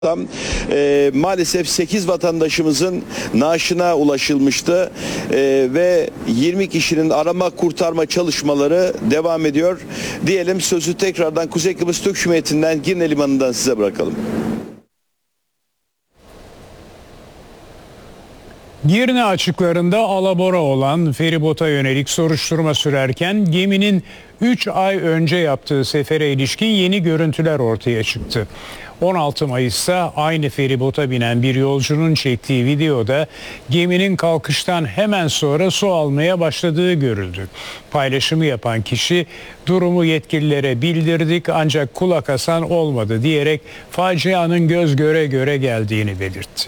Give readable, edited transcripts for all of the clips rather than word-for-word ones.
Maalesef 8 vatandaşımızın naaşına ulaşılmıştı ve 20 kişinin arama kurtarma çalışmaları devam ediyor. Diyelim sözü tekrardan Kuzey Kıbrıs Türk Cumhuriyeti'nden Girne Limanı'ndan size bırakalım. Girne açıklarında alabora olan feribota yönelik soruşturma sürerken geminin 3 ay önce yaptığı sefere ilişkin yeni görüntüler ortaya çıktı. 16 Mayıs'ta aynı feribota binen bir yolcunun çektiği videoda geminin kalkıştan hemen sonra su almaya başladığı görüldü. Paylaşımı yapan kişi durumu yetkililere bildirdik ancak kulak asan olmadı diyerek facianın göz göre göre geldiğini belirtti.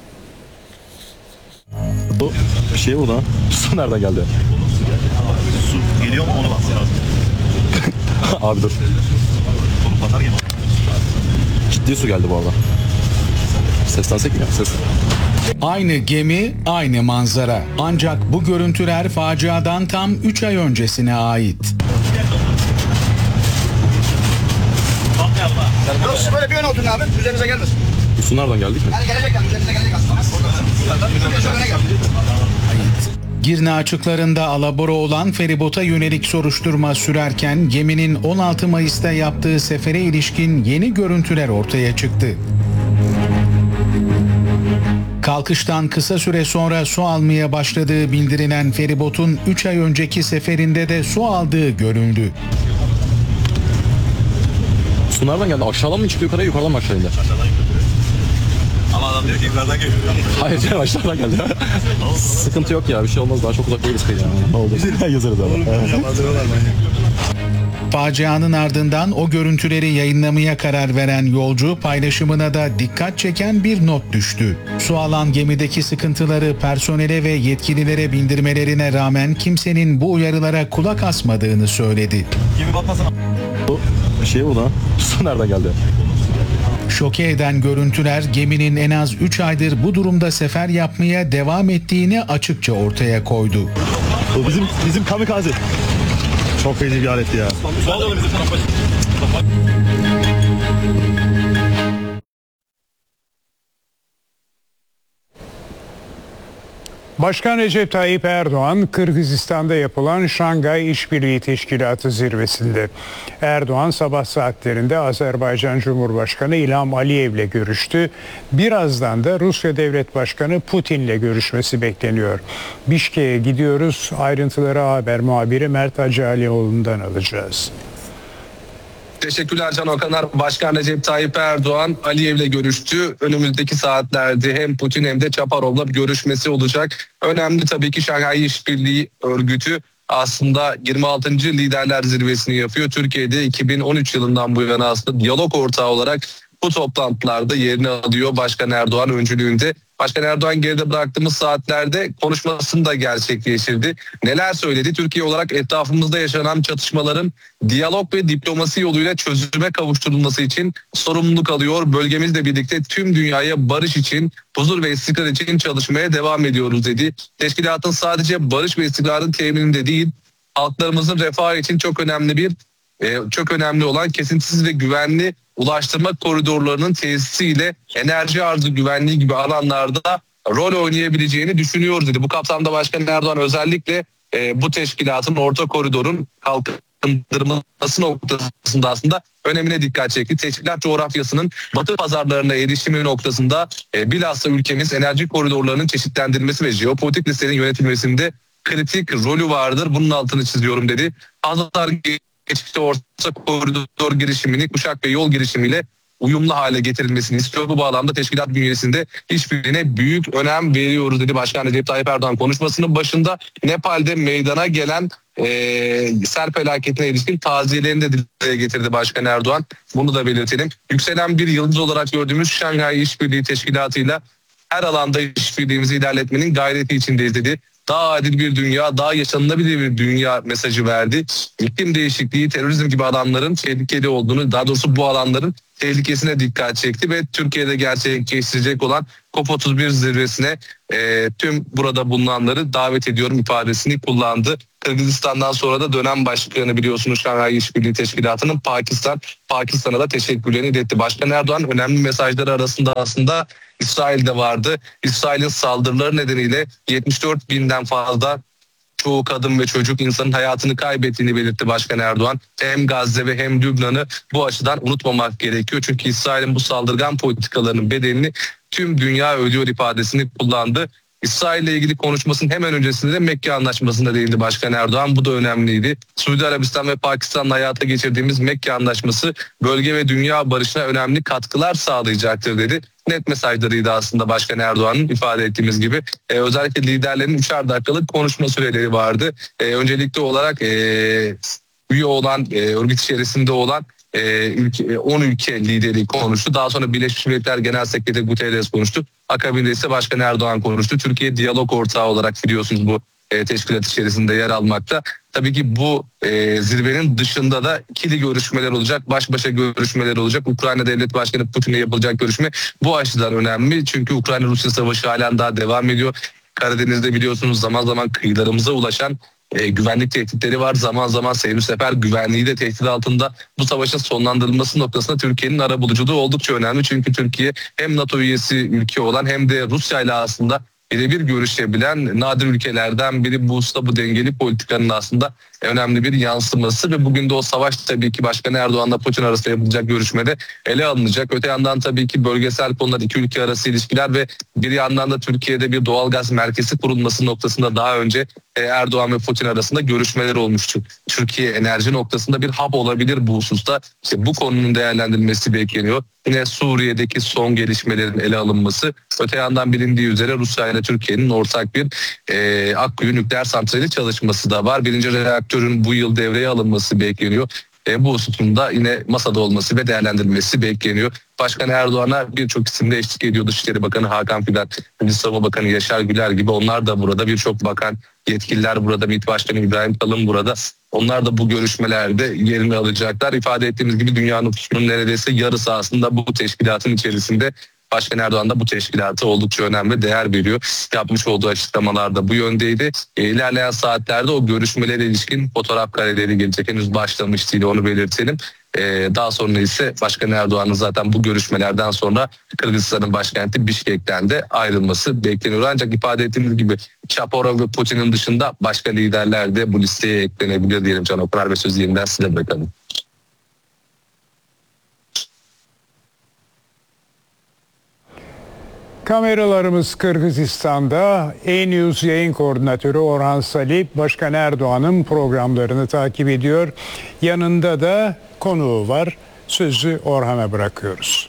Bu şey bu lan. Su nereden geldi? Su geliyor mu onu bak lazım. Abi dur. Onu patar gibi. Ciddi su geldi bu arada. Seslensek mi ya? Ses. Aynı gemi, aynı manzara. Ancak bu görüntüler faciadan tam 3 ay öncesine ait. Yok siz böyle bir yöne oturun abi. Üzerinize gelmez. Bu su nereden geldi ki? Yani gelecekler. Üzerinize gelecek aslında. Girne açıklarında alabora olan feribota yönelik soruşturma sürerken geminin 16 Mayıs'ta yaptığı sefere ilişkin yeni görüntüler ortaya çıktı. Kalkıştan kısa süre sonra su almaya başladığı bildirilen feribotun 3 ay önceki seferinde de su aldığı görüldü. Su nereden geldi? Aşağıdan mı çıktı yukarıya, yukarıdan mı aşağı indi? Ama adam diyor ki yukarıdan geliyor. Hayır canım, aşağıdan geldi. Sıkıntı yok ya, bir şey olmaz, daha çok uzak değiliz kıyıya. Ne oldu? Yazarız ama. Facianın ardından o görüntüleri yayınlamaya karar veren yolcu paylaşımına da dikkat çeken bir not düştü. Su alan gemideki sıkıntıları personele ve yetkililere bildirmelerine rağmen kimsenin bu uyarılara kulak asmadığını söyledi. Gemi batmasın. Bu şey bu lan. Su nereden geldi? Şoke eden görüntüler geminin en az 3 aydır bu durumda sefer yapmaya devam ettiğini açıkça ortaya koydu. Bu bizim kamikaze. Çok feci bir aletti ya. Başkan Recep Tayyip Erdoğan, Kırgızistan'da yapılan Şangay İşbirliği Teşkilatı zirvesinde. Erdoğan sabah saatlerinde Azerbaycan Cumhurbaşkanı İlham Aliyev'le görüştü. Birazdan da Rusya Devlet Başkanı Putin'le görüşmesi bekleniyor. Bişkek'e gidiyoruz. Ayrıntıları haber muhabiri Mert Hacıalioğlu'ndan alacağız. Teşekkürler Can Okanar. Başkan Recep Tayyip Erdoğan Aliyev'le görüştü. Önümüzdeki saatlerde hem Putin hem de Çaparov'la bir görüşmesi olacak. Önemli tabii ki Şanghay İşbirliği Örgütü aslında 26. Liderler Zirvesini yapıyor. Türkiye'de 2013 yılından bu yana aslında diyalog ortağı olarak bu toplantılarda yerini alıyor Başkan Erdoğan öncülüğünde. Başkan Erdoğan geride bıraktığımız saatlerde konuşmasını da gerçekleştirdi. Neler söyledi? Türkiye olarak etrafımızda yaşanan çatışmaların diyalog ve diplomasi yoluyla çözüme kavuşturulması için sorumluluk alıyor. Bölgemizle birlikte tüm dünyaya barış için, huzur ve istikrar için çalışmaya devam ediyoruz dedi. Teşkilatın sadece barış ve istikrarın temininde değil, halklarımızın refahı için çok önemli olan kesintisiz ve güvenli ulaştırma koridorlarının tesisiyle enerji arzı güvenliği gibi alanlarda rol oynayabileceğini düşünüyoruz dedi. Bu kapsamda Başkan Erdoğan özellikle bu teşkilatın orta koridorun kalkındırılması noktasında aslında önemine dikkat çekti. Teşkilat coğrafyasının batı pazarlarına erişimi noktasında bilhassa ülkemiz enerji koridorlarının çeşitlendirilmesi ve jeopolitik listenin yönetilmesinde kritik rolü vardır. Bunun altını çiziyorum dedi. Hazar geçişte orta koridor girişimini kuşak ve yol girişimiyle uyumlu hale getirilmesini istiyor. Bu bağlamda teşkilat bünyesinde işbirliğine büyük önem veriyoruz dedi Başkan Recep Tayyip Erdoğan konuşmasının başında. Nepal'de meydana gelen sel felaketine ilişkin taziyelerini de dile getirdi Başkan Erdoğan. Bunu da belirtelim. Yükselen bir yıldız olarak gördüğümüz Şanghay İşbirliği Teşkilatı'yla her alanda işbirliğimizi ilerletmenin gayreti içindeyiz dedi. Daha adil bir dünya, daha yaşanılabilir bir dünya mesajı verdi. İklim değişikliği, terörizm gibi alanların tehlikeli olduğunu, daha doğrusu bu alanların tehlikesine dikkat çekti ve Türkiye'de gerçekleştirecek olan COP31 zirvesine tüm burada bulunanları davet ediyorum ifadesini kullandı. Kırgızistan'dan sonra da dönem başkanı biliyorsunuz Şanghay İşbirliği Teşkilatı'nın Pakistan'a da teşekkürlerini iletti. Başkan Erdoğan önemli mesajları arasında aslında İsrail'de vardı. İsrail'in saldırıları nedeniyle 74 binden fazla çoğu kadın ve çocuk insanın hayatını kaybettiğini belirtti Başkan Erdoğan. Hem Gazze ve hem Lübnan'ı bu açıdan unutmamak gerekiyor. Çünkü İsrail'in bu saldırgan politikalarının bedelini tüm dünya ödüyor ifadesini kullandı. İsrail ile ilgili konuşmasının hemen öncesinde de Mekke Anlaşması'nda değindi Başkan Erdoğan. Bu da önemliydi. Suudi Arabistan ve Pakistan'la hayata geçirdiğimiz Mekke Anlaşması bölge ve dünya barışına önemli katkılar sağlayacaktır dedi. Net mesajlarıydı aslında Başkan Erdoğan'ın ifade ettiğimiz gibi. Özellikle liderlerin 3'er dakikalık konuşma süreleri vardı. Öncelikli olarak üye olan, örgüt içerisinde olan 10 ülke lideri konuştu. Daha sonra Birleşmiş Milletler Genel Sekreteri Guterres konuştu. Akabinde ise Başkan Erdoğan konuştu. Türkiye diyalog ortağı olarak biliyorsunuz bu teşkilat içerisinde yer almakta. Tabii ki bu zirvenin dışında da ikili görüşmeler olacak, baş başa görüşmeler olacak. Ukrayna Devlet Başkanı Putin'le yapılacak görüşme bu açıdan önemli. Çünkü Ukrayna-Rusya savaşı halen daha devam ediyor. Karadeniz'de biliyorsunuz zaman zaman kıyılarımıza ulaşan güvenlik tehditleri var. Zaman zaman seyir sefer güvenliği de tehdit altında. Bu savaşın sonlandırılması noktasında Türkiye'nin arabuluculuğu oldukça önemli. Çünkü Türkiye hem NATO üyesi ülke olan hem de Rusya ile aslında birebir görüşebilen nadir ülkelerden biri. Bu usta bu dengeli politikanın aslında önemli bir yansıması ve bugün de o savaş tabii ki Başkan Erdoğan'la Putin arasında yapılacak görüşmede ele alınacak. Öte yandan tabii ki bölgesel konular, iki ülke arası ilişkiler ve bir yandan da Türkiye'de bir doğalgaz merkezi kurulması noktasında daha önce Erdoğan ve Putin arasında görüşmeler olmuştu. Türkiye enerji noktasında bir hub olabilir bu hususta. İşte bu konunun değerlendirilmesi bekleniyor. Yine Suriye'deki son gelişmelerin ele alınması. Öte yandan bilindiği üzere Rusya ile Türkiye'nin ortak bir Akkuyu nükleer santrali çalışması da var. Birinci reaktörün bu yıl devreye alınması bekleniyor. Bu hususunda yine masada olması ve değerlendirilmesi bekleniyor. Başkan Erdoğan'a birçok isimde eşlik ediyor. Dışişleri Bakanı Hakan Fidan, Milli Savunma Bakanı Yaşar Güler gibi onlar da burada. Birçok bakan, yetkililer burada. MİT Başkanı İbrahim Kalın burada. Onlar da bu görüşmelerde yerini alacaklar. İfade ettiğimiz gibi dünya nüfusunun neredeyse yarısı aslında bu teşkilatın içerisinde. Başkan Erdoğan da bu teşkilatı oldukça önem ve değer veriyor. Yapmış olduğu açıklamalarda bu yöndeydi. İlerleyen saatlerde o görüşmelere ilişkin fotoğraf kareleri gelecek. Henüz başlamış değil, onu belirtelim. Daha sonra ise Başkan Erdoğan'ın zaten bu görüşmelerden sonra Kırgızistan'ın başkenti Bişkek'ten de ayrılması bekleniyor. Ancak ifade ettiğimiz gibi Çaparov ve Putin'in dışında başka liderler de bu listeye eklenebilir diyelim Can Okunar ve sözü yeniden size bırakalım. Kameralarımız Kırgızistan'da. E-News yayın koordinatörü Orhan Salip, Başkan Erdoğan'ın programlarını takip ediyor. Yanında da konuğu var. Sözü Orhan'a bırakıyoruz.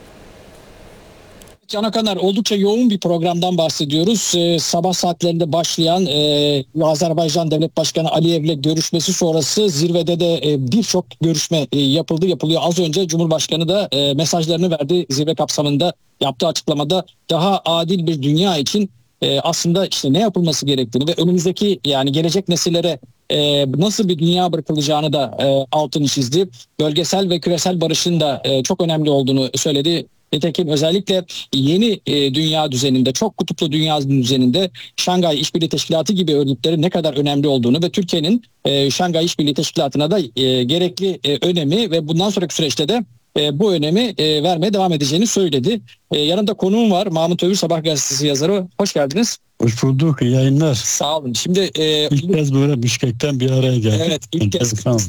Can Akaner, oldukça yoğun bir programdan bahsediyoruz. Sabah saatlerinde başlayan Azerbaycan Devlet Başkanı Aliyev'le görüşmesi sonrası zirvede de birçok görüşme yapılıyor. Az önce Cumhurbaşkanı da mesajlarını verdi zirve kapsamında. Yaptığı açıklamada daha adil bir dünya için aslında işte ne yapılması gerektiğini ve önümüzdeki yani gelecek nesillere nasıl bir dünya bırakılacağını da altını çizdi. Bölgesel ve küresel barışın da çok önemli olduğunu söyledi. Nitekim özellikle yeni dünya düzeninde, çok kutuplu dünya düzeninde Şanghay İşbirliği Teşkilatı gibi örgütlerin ne kadar önemli olduğunu ve Türkiye'nin Şanghay İşbirliği Teşkilatı'na da gerekli önemi ve bundan sonraki süreçte de bu önemi vermeye devam edeceğini söyledi. Yanında konuğum var, Mahmut Övür, Sabah gazetesi yazarı. Hoş geldiniz. Hoş bulduk, iyi yayınlar. Sağ olun. Şimdi ilk kez böyle Bişkek'ten bir araya geldik. Evet, ilk kez.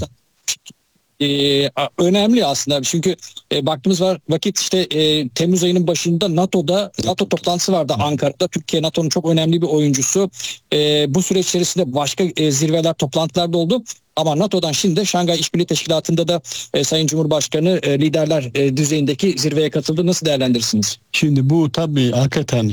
Önemli aslında çünkü baktığımız vakit işte Temmuz ayının başında NATO toplantısı vardı Ankara'da. Türkiye NATO'nun çok önemli bir oyuncusu. Bu süreç içerisinde başka zirveler, toplantılar da oldu. Ama NATO'dan şimdi de Şanghay İşbirliği Teşkilatı'nda da Sayın Cumhurbaşkanı liderler düzeyindeki zirveye katıldı. Nasıl değerlendirirsiniz? Şimdi bu tabii hakikaten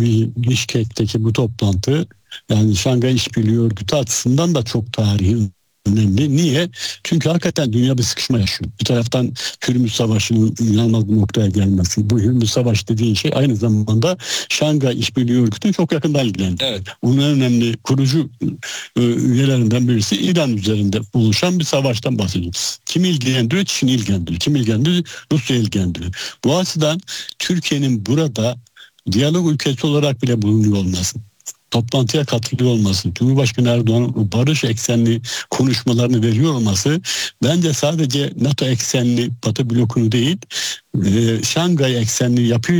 Bişkek'teki bu toplantı yani Şanghay İşbirliği Örgütü açısından da çok tarihi önemli. Niye? Çünkü hakikaten dünya bir sıkışma yaşıyor. Bir taraftan Hürmüz Savaşı'nın inanılmaz bir noktaya gelmesi. Bu Hürmüz Savaşı dediğin şey aynı zamanda Şangay İşbirliği Örgütü'nün çok yakından ilgilendiriyor. Evet. Onun en önemli kurucu üyelerinden birisi İran üzerinde oluşan bir savaştan bahsediyoruz. Kimi ilgilendiriyor? Çin'i ilgilendiriyor. Kimi ilgilendiriyor? Rusya ilgilendiriyor. Bu açıdan Türkiye'nin burada diyalog ülkesi olarak bile bulunuyor olması, toplantıya katılıyor olması, Cumhurbaşkanı Erdoğan'ın barış eksenli konuşmalarını veriyor olması bence sadece NATO eksenli Batı blokunu değil, Şangay eksenli yapı